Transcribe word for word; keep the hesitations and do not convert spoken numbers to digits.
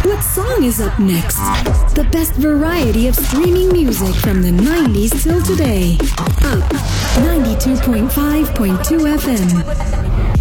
What song is up next? The best variety of streaming music from the nineties till today. Up ninety-two point five point two F M.